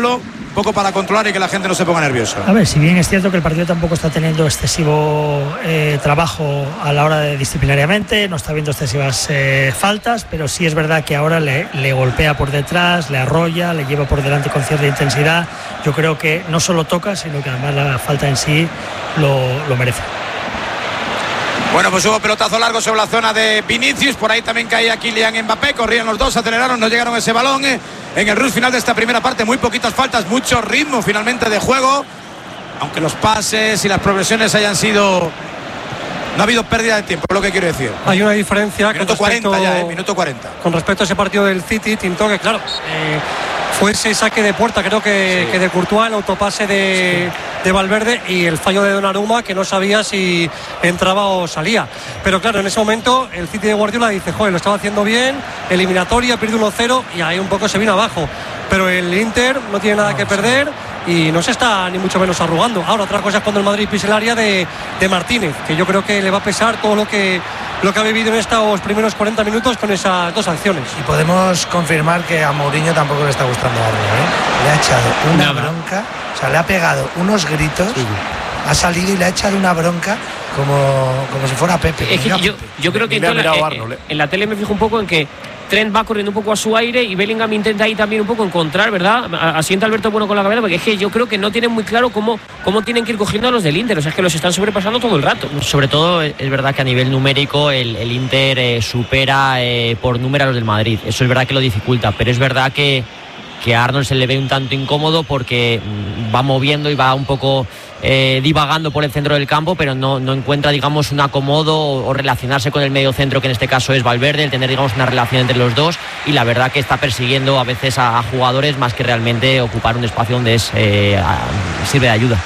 Pablo, un poco para controlar y que la gente no se ponga nerviosa. A ver, si bien es cierto que el partido tampoco está teniendo excesivo trabajo a la hora de disciplinariamente, no está viendo excesivas faltas, pero sí es verdad que ahora le golpea por detrás, le arrolla, le lleva por delante con cierta intensidad. Yo creo que no solo toca, sino que además la falta en sí lo merece. Bueno, pues hubo pelotazo largo sobre la zona de Vinicius, por ahí también caía Kylian Mbappé, corrían los dos, aceleraron, no llegaron a ese balón en el rush final de esta primera parte. Muy poquitas faltas, mucho ritmo finalmente de juego, aunque los pases y las progresiones hayan sido... No ha habido pérdida de tiempo, es lo que quiero decir. Hay una diferencia minuto 40 ya, minuto 40. Con respecto a ese partido del City, Tinto, que claro, fue ese saque de puerta, creo que de Courtois, el autopase de Valverde y el fallo de Donnarumma, que no sabía si entraba o salía. Pero claro, en ese momento el City de Guardiola dice, joder, lo estaba haciendo bien, eliminatoria, pierde 1-0 y ahí un poco se vino abajo. Pero el Inter no tiene nada que perder y no se está ni mucho menos arrugando. Ahora, otra cosa es cuando el Madrid pise el área de Martínez, que yo creo que le va a pesar todo lo que ha vivido en estos primeros 40 minutos con esas dos acciones. Y podemos confirmar que a Mourinho tampoco le está gustando algo, ¿eh? Le ha echado una bronca, o sea, le ha pegado unos gritos, ha salido y le ha echado una bronca como si fuera Pepe. Es que yo creo que en la tele me fijo un poco en que Trent va corriendo un poco a su aire y Bellingham intenta ahí también un poco encontrar, ¿verdad? Asienta Alberto Bueno con la cabeza, porque es que yo creo que no tienen muy claro cómo tienen que ir cogiendo a los del Inter, o sea, es que los están sobrepasando todo el rato. Sobre todo es verdad que a nivel numérico el Inter supera por número a los del Madrid, eso es verdad que lo dificulta, pero es verdad que a Arnold se le ve un tanto incómodo porque va moviendo y va un poco divagando por el centro del campo, pero no encuentra, digamos, un acomodo o relacionarse con el medio centro, que en este caso es Valverde, el tener, digamos, una relación entre los dos, y la verdad que está persiguiendo a veces a jugadores más que realmente ocupar un espacio donde sirve de ayuda.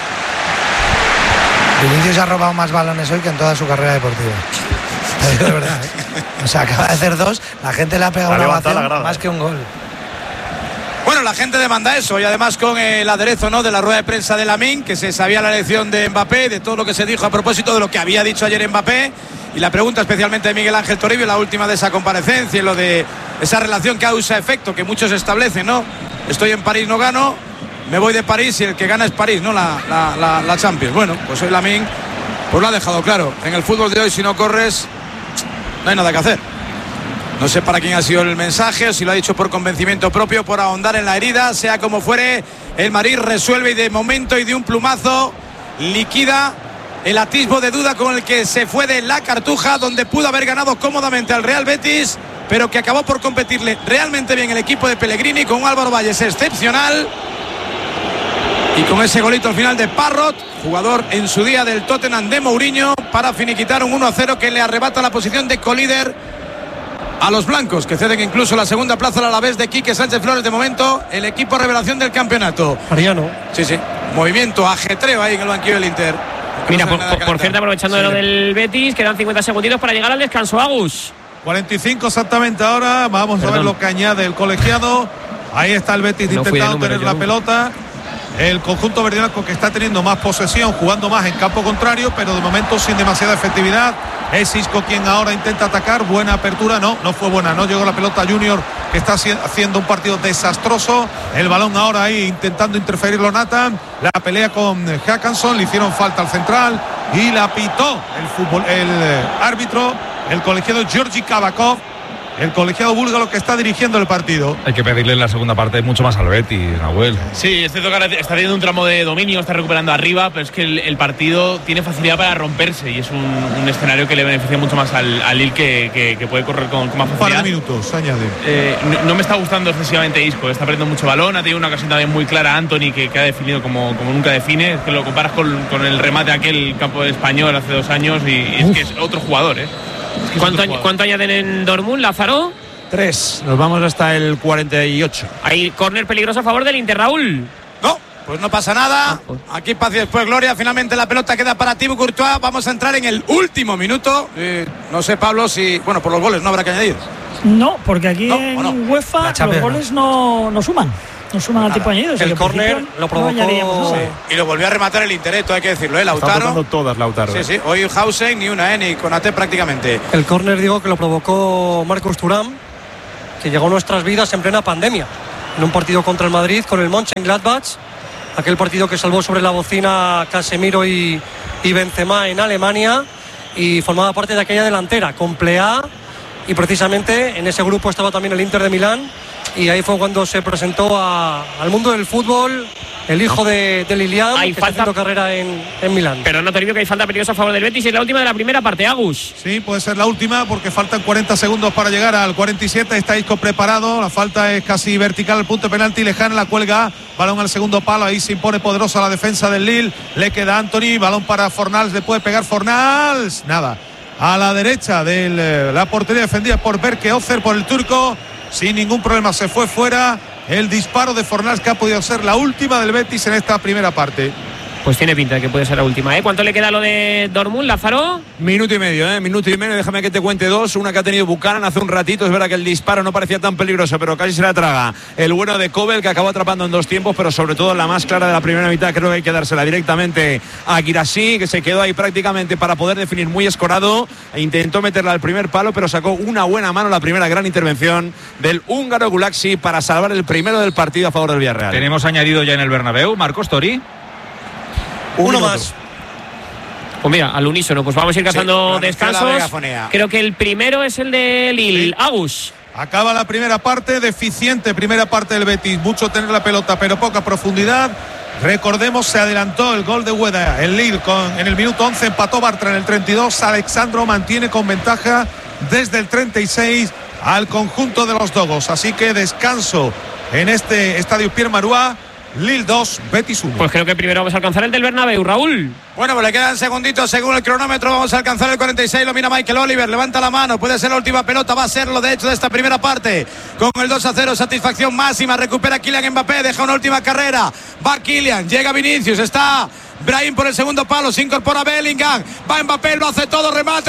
Vinicius ha robado más balones hoy que en toda su carrera deportiva. De verdad, ¿eh? O sea, acaba de hacer dos, la gente le ha pegado una ovación más que un gol. Bueno, la gente demanda eso, y además con el aderezo, ¿no?, de la rueda de prensa de Lamine, que se sabía la elección de Mbappé, de todo lo que se dijo a propósito de lo que había dicho ayer Mbappé, y la pregunta especialmente de Miguel Ángel Toribio, la última de esa comparecencia, y lo de esa relación causa-efecto que muchos establecen, ¿no? Estoy en París, no gano, me voy de París y el que gana es París, ¿no?, la Champions. Bueno, pues hoy Lamine pues lo ha dejado claro. En el fútbol de hoy, si no corres, no hay nada que hacer. No sé para quién ha sido el mensaje, o si lo ha dicho por convencimiento propio, por ahondar en la herida. Sea como fuere, el Madrid resuelve y de momento y de un plumazo liquida el atisbo de duda con el que se fue de la Cartuja, donde pudo haber ganado cómodamente al Real Betis, pero que acabó por competirle realmente bien el equipo de Pellegrini, con un Álvaro Valles excepcional y con ese golito al final de Parrot, jugador en su día del Tottenham de Mourinho, para finiquitar un 1-0 que le arrebata la posición de colíder a los blancos, que ceden incluso la segunda plaza al Alavés de Quique Sánchez Flores. De momento, el equipo revelación del campeonato. Mariano. Sí, movimiento, ajetreo ahí en el banquillo del Inter. Mira, por cierto, aprovechando de lo del Betis, quedan 50 segunditos para llegar al descanso, Agus. 45 exactamente ahora. Vamos a ver lo que añade el colegiado. Ahí está el Betis intentando tener la pelota. El conjunto verdinazco, que está teniendo más posesión, jugando más en campo contrario, pero de momento sin demasiada efectividad. Es Isco quien ahora intenta atacar. Buena apertura, no fue buena, no llegó la pelota. Junior, que está haciendo un partido desastroso. El balón ahora ahí intentando interferirlo Nathan. La pelea con Hackanson, le hicieron falta al central y la pitó el árbitro, el colegiado Georgi Kavakov, el colegiado búlgaro que está dirigiendo el partido. Hay que pedirle en la segunda parte mucho más al Betis, Nahuel. Sí, es cierto que ahora está teniendo un tramo de dominio, está recuperando arriba, pero es que el partido tiene facilidad para romperse y es un escenario que le beneficia mucho más al Lille, que puede correr con más facilidad. Un par de minutos, añade. No me está gustando excesivamente Isco, está perdiendo mucho balón, ha tenido una ocasión también muy clara Anthony, que ha definido como nunca define. Es que lo comparas con el remate aquel campo de Español hace 2 años y es que es otro jugador, ¿eh? ¿Cuánto añaden en Dortmund, Lázaro? 3, nos vamos hasta el 48. Hay córner peligroso a favor del Inter, Raúl. No, pues no pasa nada. Aquí paz y después gloria. Finalmente la pelota queda para Thibaut Courtois. Vamos a entrar en el último minuto. No sé, Pablo, si... Bueno, por los goles no habrá que añadir. No, porque aquí en UEFA los goles no suman. No suman al tiempo añadido. El córner lo provocó. Y lo volvió a rematar el Inter, hay que decirlo, Lautaro. Está tocando todas, Lautaro. Sí. Hoy Hausen ni una, ni Konaté prácticamente. El córner, digo, que lo provocó Marcos Thuram, que llegó a nuestras vidas en plena pandemia. en un partido contra el Madrid con el Mönchengladbach, aquel partido que salvó sobre la bocina Casemiro y Benzema en Alemania, y formaba parte de aquella delantera con Plea, y precisamente en ese grupo estaba también el Inter de Milán, y ahí fue cuando se presentó al mundo del fútbol el hijo de Lilian, que está haciendo carrera en Milán. Pero no, Toribio, que hay falta peligrosa a favor del Betis, y es la última de la primera parte, Agus. Sí, puede ser la última porque faltan 40 segundos para llegar al 47. Está Isco preparado, la falta es casi vertical al punto de penalti, lejana, la cuelga, balón al segundo palo, ahí se impone poderosa la defensa del Lille, le queda Anthony, balón para Fornals, le puede pegar Fornals, nada, a la derecha de la portería defendida por Berke Özer, por el turco, sin ningún problema se fue fuera. El disparo de Fornals, que ha podido ser la última del Betis en esta primera parte. Pues tiene pinta de que puede ser la última, ¿eh? ¿Cuánto le queda a lo de Dortmund, Lázaro? Minuto y medio, déjame que te cuente dos. Una que ha tenido Buchanan hace un ratito. Es verdad que el disparo no parecía tan peligroso, pero casi se la traga el bueno de Kobel, que acabó atrapando en dos tiempos, pero sobre todo la más clara de la primera mitad creo que hay que dársela directamente a Guirassy, que se quedó ahí prácticamente para poder definir, muy escorado, e intentó meterla al primer palo, pero sacó una buena mano, la primera gran intervención del húngaro Gulaxi para salvar el primero del partido a favor del Villarreal. Tenemos añadido ya en el Bernabéu, Marcos Tori. Uno más. Pues mira, al unísono, pues vamos a ir cazando descansos. Creo que el primero es el de Lille. Sí. Agus. Acaba la primera parte, deficiente primera parte del Betis, mucho tener la pelota pero poca profundidad. Recordemos, se adelantó el gol de Ueda, el Lille en el minuto 11, empató Bartra en el 32, Alexandro mantiene con ventaja desde el 36 al conjunto de los Dogos, así que descanso en este estadio Pierre Marois. Lille 2, Betis 1. Pues creo que primero vamos a alcanzar el del Bernabéu, Raúl. Bueno, pues le quedan segunditos según el cronómetro. Vamos a alcanzar el 46. Lo mira Michael Oliver. Levanta la mano. Puede ser la última pelota. Va a serlo, de hecho, de esta primera parte. Con el 2-0. Satisfacción máxima. Recupera Kylian Mbappé. Deja una última carrera. Va Kylian. Llega Vinicius. Está Brahim por el segundo palo. Se incorpora Bellingham. Va Mbappé. Lo hace todo. Remate.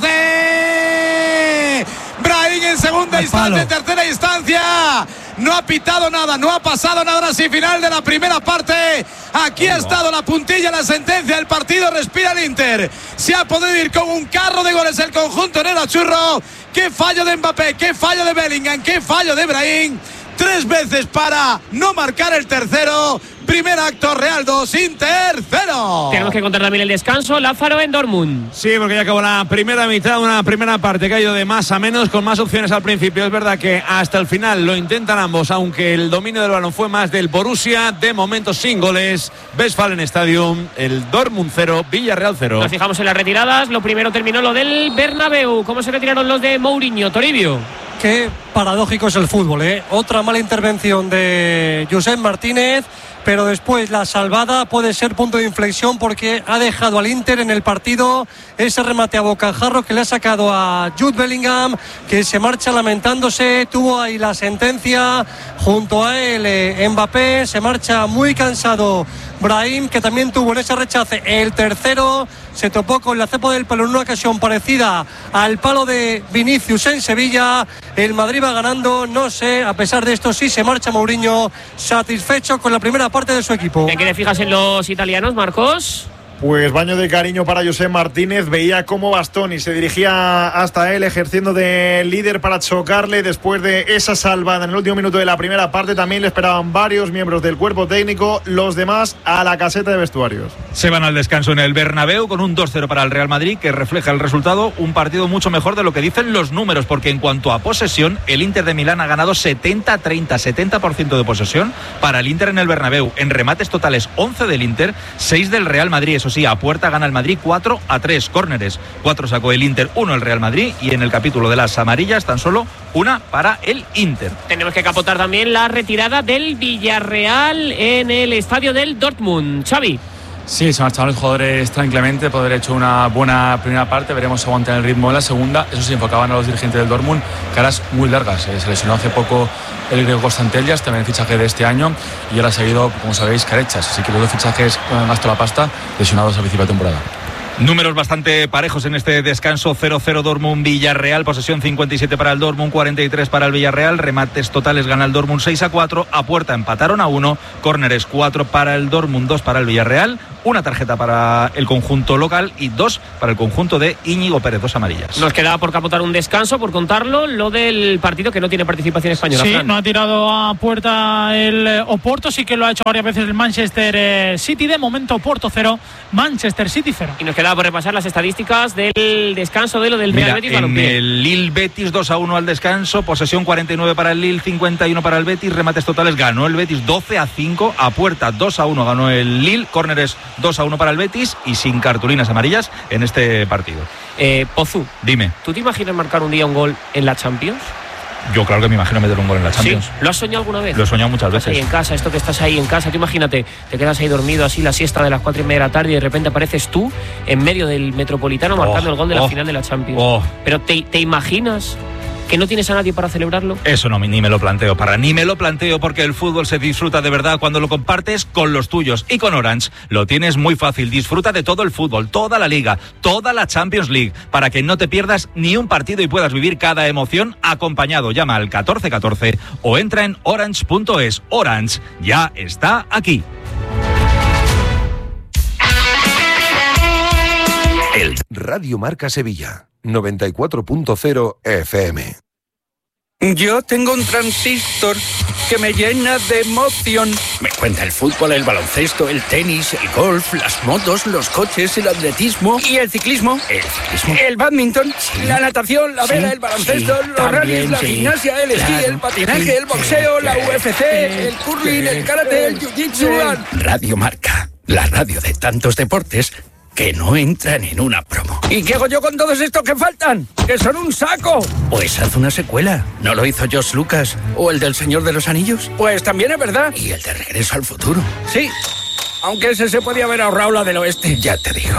Rechace. Brahim en segunda instancia. En tercera instancia. No ha pitado nada, no ha pasado nada. Así final de la primera parte. Aquí ha estado la puntilla, la sentencia del partido. Respira el Inter. Se ha podido ir con un carro de goles el conjunto Nerazzurro. Qué fallo de Mbappé, qué fallo de Bellingham, qué fallo de Brahim. 3 veces para no marcar el tercero. Primer acto, Real 2, Inter 0. Tenemos que contar también el descanso, Lázaro, en Dortmund. Sí, porque ya acabó la primera mitad, una primera parte que ha ido de más a menos, con más opciones al principio. Es verdad que hasta el final lo intentan ambos, aunque el dominio del balón fue más del Borussia. De momento sin goles. Westfalen Stadium, el Dortmund 0, Villarreal 0. Nos fijamos en las retiradas. Lo primero terminó lo del Bernabéu. ¿Cómo se retiraron los de Mourinho, Toribio? Qué paradójico es el fútbol, ¿eh? Otra mala intervención de Josep Martínez, pero después la salvada puede ser punto de inflexión porque ha dejado al Inter en el partido ese remate a bocajarro que le ha sacado a Jude Bellingham, que se marcha lamentándose. Tuvo ahí la sentencia junto a él Mbappé, se marcha muy cansado Brahim, que también tuvo en ese rechace el tercero. Se topó con la cepa del palo en una ocasión parecida al palo de Vinicius en Sevilla. El Madrid va ganando, no sé, a pesar de esto sí se marcha Mourinho satisfecho con la primera parte de su equipo. ¿En qué te fijas en los italianos, Marcos? Pues baño de cariño para José Martínez. Veía cómo Bastoni se dirigía hasta él, ejerciendo de líder para chocarle. Después de esa salvada en el último minuto de la primera parte, también le esperaban varios miembros del cuerpo técnico. Los demás a la caseta de vestuarios. Se van al descanso en el Bernabéu con un 2-0 para el Real Madrid, que refleja el resultado. Un partido mucho mejor de lo que dicen los números, porque en cuanto a posesión, el Inter de Milán ha ganado 70-30, 70% de posesión para el Inter en el Bernabéu. En remates totales, 11 del Inter, 6 del Real Madrid. Eso sí, a puerta gana el Madrid 4-3. Córneres, 4 sacó el Inter, 1 el Real Madrid, y en el capítulo de las amarillas tan solo 1 para el Inter. Tenemos que capotar también la retirada del Villarreal en el estadio del Dortmund. Xavi. Sí, se marcharon los jugadores tranquilamente por haber hecho una buena primera parte. Veremos si aguantan el ritmo en la segunda. Eso sí, enfocaban a los dirigentes del Dortmund caras muy largas. Se lesionó hace poco el griego Constantellas, también el fichaje de este año, y ahora ha seguido, como sabéis, Carechas. Así que los dos fichajes han gastado la pasta, lesionados a principio de temporada. Números bastante parejos en este descanso. 0-0 Dortmund-Villarreal, posesión 57 para el Dortmund, 43 para el Villarreal, remates totales gana el Dortmund 6-4, a puerta empataron a 1, córneres 4 para el Dortmund, 2 para el Villarreal, una tarjeta para el conjunto local y 2 para el conjunto de Íñigo Pérez, 2 amarillas. Nos quedaba por capotar un descanso, por contarlo, lo del partido que no tiene participación española. Sí, Fran. No ha tirado a puerta el Oporto, sí que lo ha hecho varias veces el Manchester City. De momento Oporto 0, Manchester City 0. Y nos quedaba por repasar las estadísticas del descanso de lo del Real Betis Balompié. En el Lille Betis 2-1 al descanso, posesión 49 para el Lille, 51 para el Betis, remates totales ganó el Betis 12-5, a puerta 2-1 ganó el Lille, córneres 2-1 para el Betis y sin cartulinas amarillas en este partido. Pozu, dime, ¿tú te imaginas marcar un día un gol en la Champions? Yo claro que me imagino meter un gol en la Champions. ¿Sí? ¿Lo has soñado alguna vez? Lo he soñado muchas veces. Ahí en casa, esto que estás ahí en casa, tú imagínate, te quedas ahí dormido así la siesta de las 4:30 de la tarde y de repente apareces tú en medio del Metropolitano marcando el gol de la final de la Champions. Pero ¿te imaginas que no tienes a nadie para celebrarlo? Eso no, ni me lo planteo, ni me lo planteo, porque el fútbol se disfruta de verdad cuando lo compartes con los tuyos. Y con Orange lo tienes muy fácil. Disfruta de todo el fútbol, toda la Liga, toda la Champions League, para que no te pierdas ni un partido y puedas vivir cada emoción acompañado. Llama al 1414 o entra en orange.es. Orange ya está aquí. El Radio Marca Sevilla 94.0 FM. Yo tengo un transistor que me llena de emoción. Me cuenta el fútbol, el baloncesto, el tenis, el golf, las motos, los coches, el atletismo y el ciclismo. El bádminton, la natación, la vela, el baloncesto, los rallies, la gimnasia, el esquí, el patinaje, el boxeo, la UFC, el curling, el karate, el jiu-jitsu. Radio Marca, la radio de tantos deportes que no entran en una promo. ¿Y qué hago yo con todos estos que faltan? ¡Que son un saco! Pues haz una secuela. ¿No lo hizo George Lucas? ¿O el del Señor de los Anillos? Pues también es verdad. ¿Y el de Regreso al Futuro? Sí, aunque ese se podía haber ahorrado la del oeste. Ya te digo.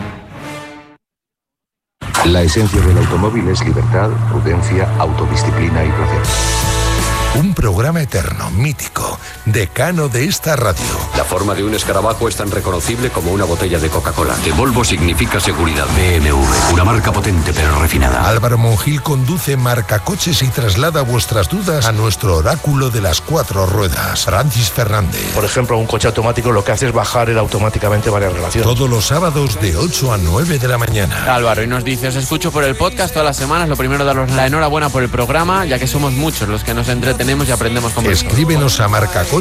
La esencia del automóvil es libertad, prudencia, autodisciplina y placer. Un programa eterno, mítico, decano de esta radio. La forma de un escarabajo es tan reconocible como una botella de Coca-Cola. De Volvo significa seguridad. BMW, una marca potente pero refinada. Álvaro Monjil conduce Marcacoches y traslada vuestras dudas a nuestro oráculo de las 4 ruedas, Francis Fernández. Por ejemplo, un coche automático lo que hace es bajar él automáticamente varias relaciones. Todos los sábados de 8 a 9 de la mañana. Álvaro, y nos dice, os escucho por el podcast todas las semanas. Lo primero, daros la enhorabuena por el programa, ya que somos muchos los que nos entretenemos y aprendemos con vosotros. Escríbenos a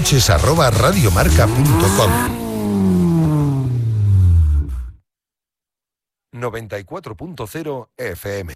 marcacoches@radiomarca.com. 94.0 FM.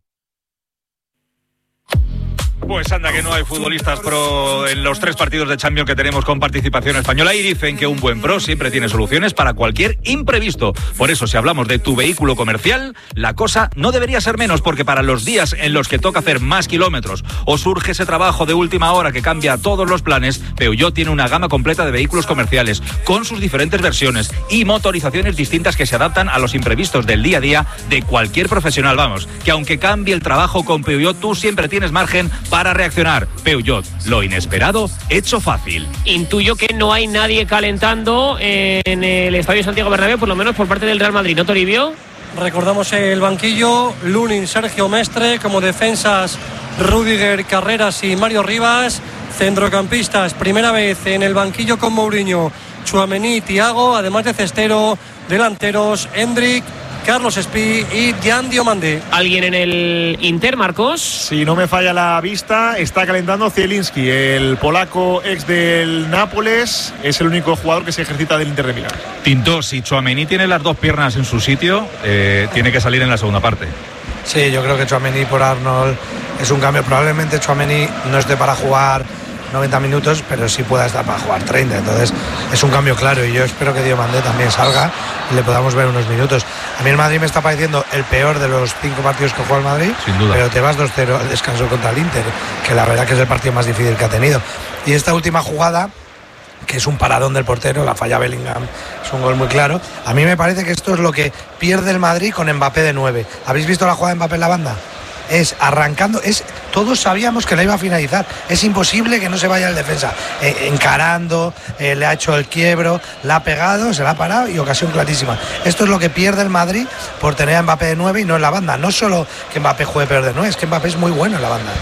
Pues anda que no hay futbolistas pro en los 3 partidos de Champions que tenemos con participación española y dicen que un buen pro siempre tiene soluciones para cualquier imprevisto. Por eso, si hablamos de tu vehículo comercial, la cosa no debería ser menos, porque para los días en los que toca hacer más kilómetros o surge ese trabajo de última hora que cambia todos los planes, Peugeot tiene una gama completa de vehículos comerciales con sus diferentes versiones y motorizaciones distintas que se adaptan a los imprevistos del día a día de cualquier profesional. Vamos, que aunque cambie el trabajo con Peugeot, tú siempre tienes margen para reaccionar. Peugeot, lo inesperado hecho fácil. Intuyo que no hay nadie calentando en el Estadio Santiago Bernabéu, por lo menos por parte del Real Madrid, ¿no, Toribio? Recordamos el banquillo: Lunin, Sergio Mestre, como defensas Rüdiger, Carreras y Mario Rivas. Centrocampistas, primera vez en el banquillo con Mourinho, Tchouaméni, Thiago, además de Cestero. Delanteros, Hendrik, Carlos Espí y Jan Diomande. ¿Alguien en el Inter, Marcos? Si no me falla la vista, está calentando Zielinski, el polaco ex del Nápoles. Es el único jugador que se ejercita del Inter de Milán. Tinto, si Tchouaméni tiene las 2 piernas en su sitio, tiene que salir en la segunda parte. Sí, yo creo que Tchouaméni por Arnold es un cambio. Probablemente Tchouaméni no esté para jugar 90 minutos, pero sí pueda estar para jugar 30. Entonces es un cambio claro y yo espero que Diomande también salga y le podamos ver unos minutos. A mí el Madrid me está pareciendo el peor de los 5 partidos que juega el Madrid, sin duda. Pero te vas 2-0 al descanso contra el Inter, que la verdad que es el partido más difícil que ha tenido. Y esta última jugada, que es un paradón del portero, la falla Bellingham, es un gol muy claro. A mí me parece que esto es lo que pierde el Madrid con Mbappé de 9. ¿Habéis visto la jugada de Mbappé en la banda? Es arrancando, todos sabíamos que la iba a finalizar, es imposible que no se vaya el defensa, encarando, le ha hecho el quiebro, la ha pegado, se la ha parado y ocasión clarísima. Esto es lo que pierde el Madrid por tener a Mbappé de 9 y no en la banda. No solo que Mbappé juegue peor de 9, es que Mbappé es muy bueno en la banda.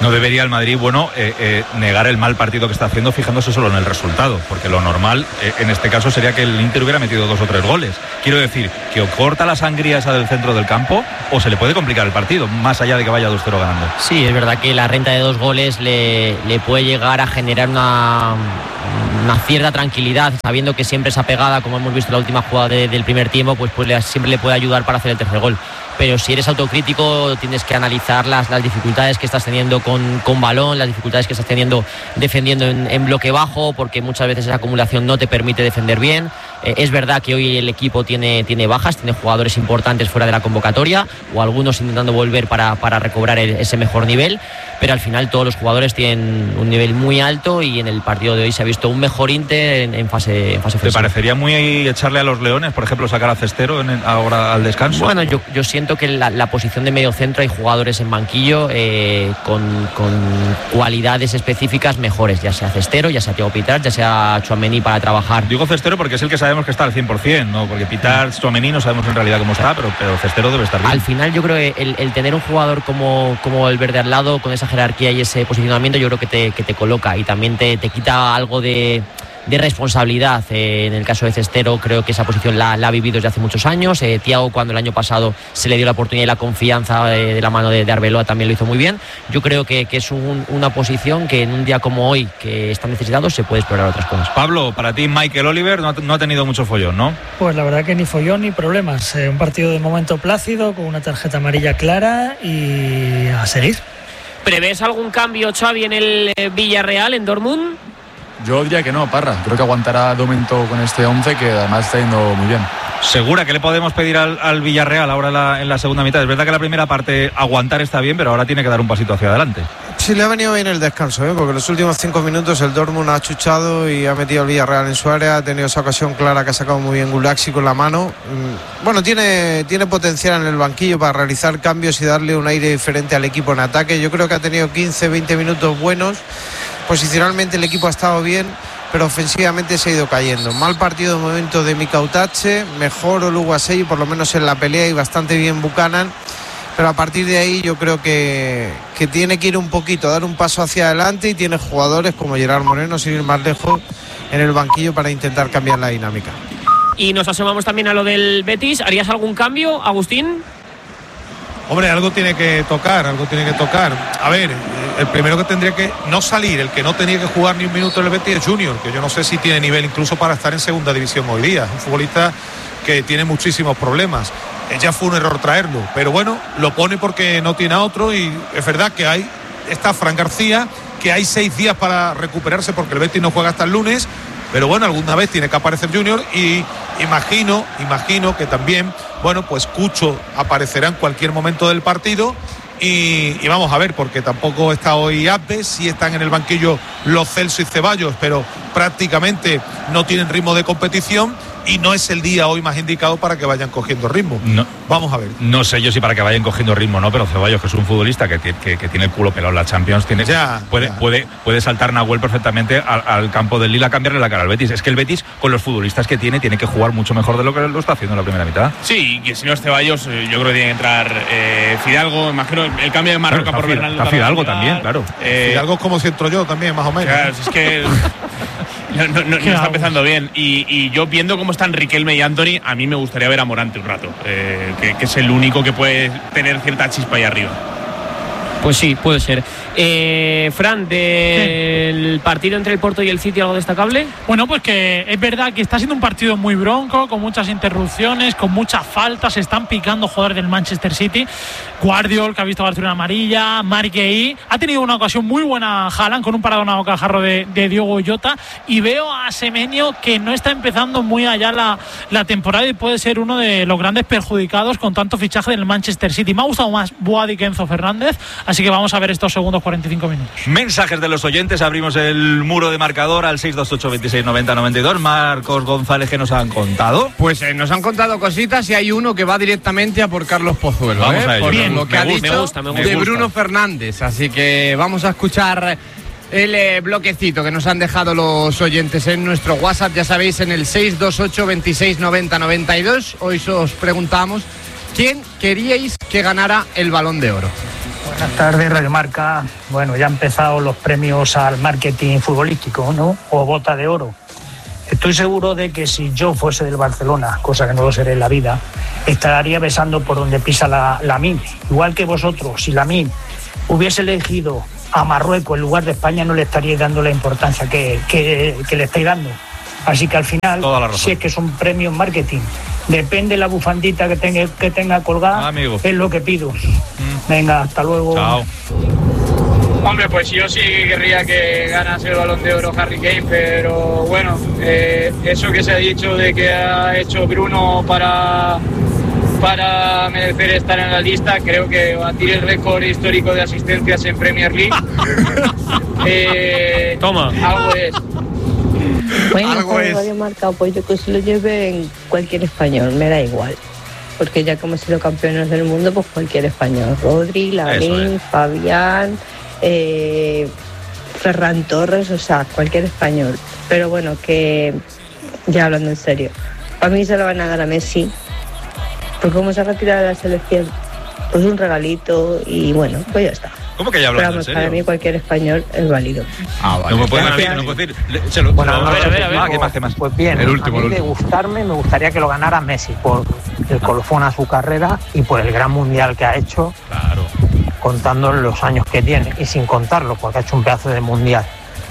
No debería el Madrid, negar el mal partido que está haciendo fijándose solo en el resultado, porque lo normal en este caso sería que el Inter hubiera metido 2 o 3 goles. Quiero decir, que o corta la sangría esa del centro del campo o se le puede complicar el partido, más allá de que vaya 2-0 ganando. Sí, es verdad que la renta de 2 goles le puede llegar a generar una cierta tranquilidad, sabiendo que siempre esa pegada, como hemos visto en la última jugada del primer tiempo, pues siempre le puede ayudar para hacer el tercer gol. Pero si eres autocrítico tienes que analizar las dificultades que estás teniendo con balón, las dificultades que estás teniendo defendiendo en bloque bajo, porque muchas veces esa acumulación no te permite defender bien. Es verdad que hoy el equipo tiene bajas, tiene jugadores importantes fuera de la convocatoria o algunos intentando volver para recobrar ese mejor nivel, pero al final todos los jugadores tienen un nivel muy alto y en el partido de hoy se ha visto un mejor Inter en fase ofensiva. ¿Te parecería muy echarle a los leones, por ejemplo, sacar a Cestero ahora al descanso? Bueno, yo siento que la posición de medio centro hay jugadores en banquillo con cualidades específicas mejores, ya sea Cestero, ya sea Thiago Pitart, ya sea Tchouaméni para trabajar. Digo Cestero porque es el que sabemos que está al 100%, ¿no? Porque Pitart, Tchouaméni no sabemos en realidad cómo está, pero Cestero debe estar bien. Al final yo creo que el tener un jugador como el Verde al lado, con esa jerarquía y ese posicionamiento, yo creo que te coloca y también te quita algo de responsabilidad. En el caso de Cestero creo que esa posición la ha vivido desde hace muchos años. Thiago, cuando el año pasado se le dio la oportunidad y la confianza de la mano de Arbeloa, también lo hizo muy bien. Yo creo que es una posición que en un día como hoy, que está necesitado, se puede explorar otras cosas. Pablo, para ti Michael Oliver no ha tenido mucho follón, ¿no? Pues la verdad que ni follón ni problemas. Un partido de momento plácido, con una tarjeta amarilla clara y a seguir. ¿Prevés algún cambio, Xavi, en el Villarreal, en Dortmund? Yo diría que no, Parra. Creo que aguantará de momento con este 11, que además está yendo muy bien. ¿Segura que le podemos pedir al Villarreal ahora en la segunda mitad? Es verdad que la primera parte aguantar está bien, pero ahora tiene que dar un pasito hacia adelante. Sí, le ha venido bien el descanso, porque los últimos 5 minutos el Dortmund ha chuchado y ha metido al Villarreal en su área. Ha tenido esa ocasión clara que ha sacado muy bien Gulaxi con la mano. Bueno, tiene potencial en el banquillo para realizar cambios y darle un aire diferente al equipo en ataque. Yo creo que ha tenido 15-20 minutos buenos. Posicionalmente el equipo ha estado bien, pero ofensivamente se ha ido cayendo. Mal partido de momento de Mika Utache, mejor Oluwaseyi, por lo menos en la pelea, y bastante bien Buchanan, pero a partir de ahí yo creo que tiene que ir un poquito, dar un paso hacia adelante, y tiene jugadores como Gerard Moreno, sin ir más lejos, en el banquillo para intentar cambiar la dinámica. Y nos asomamos también a lo del Betis. ¿Harías algún cambio, Agustín? Hombre, algo tiene que tocar. A ver, el primero que tendría que no salir, el que no tenía que jugar ni un minuto en el Betis es Junior, que yo no sé si tiene nivel incluso para estar en segunda división hoy día. Es un futbolista que tiene muchísimos problemas. Ya fue un error traerlo, pero bueno, lo pone porque no tiene a otro, y es verdad que está Fran García, que hay 6 días para recuperarse porque el Betis no juega hasta el lunes. Pero bueno, alguna vez tiene que aparecer Junior, y imagino que también, bueno, pues Cucho aparecerá en cualquier momento del partido, y vamos a ver, porque tampoco está hoy Abdes, sí están en el banquillo los Celso y Ceballos, pero prácticamente no tienen ritmo de competición, y no es el día hoy más indicado para que vayan cogiendo ritmo. No. Vamos a ver. No sé yo si para que vayan cogiendo ritmo no, pero Ceballos, que es un futbolista que tiene el culo pelado en la Champions, puede saltar Nahuel perfectamente al campo del Lille a cambiarle la cara al Betis. Es que el Betis, con los futbolistas que tiene que jugar mucho mejor de lo que lo está haciendo en la primera mitad. Sí, y que si no es Ceballos, yo creo que tiene que entrar Fidalgo. Imagino el cambio de Marroca por Bernardo. Está Fidalgo también, claro. Fidalgo es como si entro yo también, más o menos. Claro, es que no está empezando bien. Y yo, viendo cómo están Riquelme y Anthony, a mí me gustaría ver a Morante un rato, que es el único que puede tener cierta chispa ahí arriba. Pues sí, puede ser. Fran, del partido entre el Porto y el City, ¿algo destacable? Bueno, pues que es verdad que está siendo un partido muy bronco, con muchas interrupciones, con muchas faltas. Se están picando jugadores del Manchester City. Guardiol, que ha visto Barcelona amarilla. Marquei. Ha tenido una ocasión muy buena Haaland, con un paradón a bocajarro de Diogo Jota. Y veo a Semenyo, que no está empezando muy allá la temporada, y puede ser uno de los grandes perjudicados con tanto fichaje del Manchester City. Me ha gustado más Boadi que Enzo Fernández, así que vamos a ver estos segundos 45 minutos. Mensajes de los oyentes. Abrimos el muro de marcador al 628 26 90 92. Marcos González, ¿qué nos han contado? Pues nos han contado cositas, y hay uno que va directamente a por Carlos Pozuelo. Vamos a ello. Por lo que ha dicho de Bruno Fernández. Así que vamos a escuchar el bloquecito que nos han dejado los oyentes en nuestro WhatsApp, ya sabéis, en el 628 26 90 92. Hoy os preguntamos quién queríais que ganara el Balón de Oro. Buenas tardes, Radio Marca. Bueno, ya han empezado los premios al marketing futbolístico, ¿no? O bota de oro. Estoy seguro de que si yo fuese del Barcelona, cosa que no lo seré en la vida, estaría besando por donde pisa la MIN. Igual que vosotros, si la MIN hubiese elegido a Marruecos en lugar de España, no le estaríais dando la importancia que le estáis dando. Así que al final, si es que son premios marketing, depende de la bufandita que tenga colgada, es lo que pido. Venga, hasta luego. Chao. Hombre, pues yo sí querría que ganase el Balón de Oro Harry Kane, pero bueno, eso que se ha dicho de que ha hecho Bruno para merecer estar en la lista, creo que batir el récord histórico de asistencias en Premier League. Toma. Algo es. Bueno, Radio Marca, pues yo que se lo lleve en cualquier español, me da igual. Porque ya que hemos sido campeones del mundo, pues cualquier español. Rodri, Lamine, Fabián, Ferran Torres, o sea, cualquier español. Pero bueno, que ya hablando en serio, para mí se lo van a dar a Messi, porque como se ha retirado de la selección, pues un regalito y bueno, pues ya está. ¿Cómo que ya hablando en serio? Para mí cualquier español es válido. Vale. No me puede decir. ¿Qué más? Pues bien, el último. De gustarme, me gustaría que lo ganara Messi por el colofón a su carrera y por el gran mundial que ha hecho. Claro. Contando los años que tiene y sin contarlo, porque ha hecho un pedazo de mundial.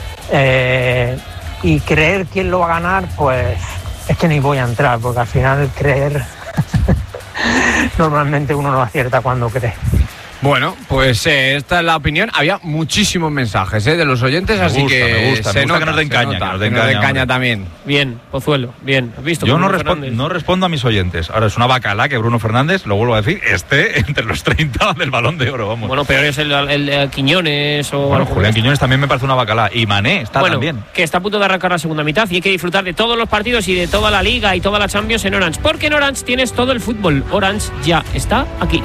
Y creer quién lo va a ganar, pues es que ni voy a entrar, porque al final creer normalmente uno no acierta cuando cree. Bueno, pues esta es la opinión. Había muchísimos mensajes de los oyentes, así que me gusta que nos den caña. Que nos den caña también. Bien, Pozuelo, bien. ¿Has visto? Yo no respondo a mis oyentes. Ahora es una bacala que Bruno Fernández, lo vuelvo a decir, esté entre los 30 del Balón de Oro, vamos. Bueno, pero es el Quiñones o... Bueno, Julián Quiñones también me parece una bacala. Y Mané está también. Que está a punto de arrancar la segunda mitad y hay que disfrutar de todos los partidos y de toda la Liga y toda la Champions en Orange. Porque en Orange tienes todo el fútbol. Orange ya está aquí.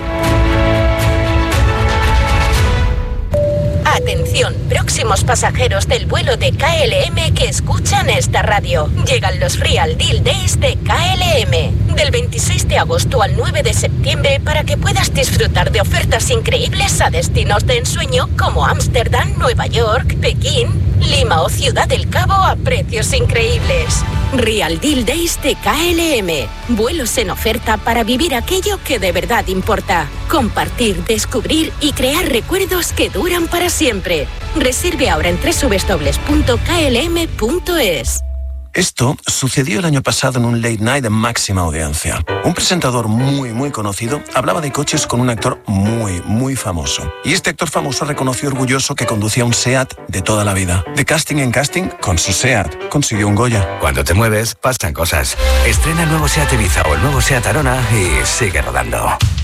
Atención, próximos pasajeros del vuelo de KLM que escuchan esta radio. Llegan los Real Deal Days de KLM. Del 26 de agosto al 9 de septiembre para que puedas disfrutar de ofertas increíbles a destinos de ensueño como Ámsterdam, Nueva York, Pekín, Lima o Ciudad del Cabo a precios increíbles. Real Deal Days de KLM. Vuelos en oferta para vivir aquello que de verdad importa. Compartir, descubrir y crear recuerdos que duran para siempre. Reserve ahora en www.klm.es. Esto sucedió el año pasado en un late night de máxima audiencia. Un presentador muy conocido hablaba de coches con un actor muy famoso. Y este actor famoso reconoció orgulloso que conducía un SEAT de toda la vida. De casting en casting, con su SEAT consiguió un Goya. Cuando te mueves, pasan cosas. Estrena el nuevo SEAT Ibiza o el nuevo SEAT Arona y sigue rodando.